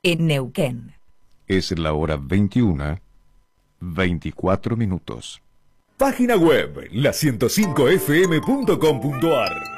en Neuquén. Es la hora 21:24. Página web la105fm.com.ar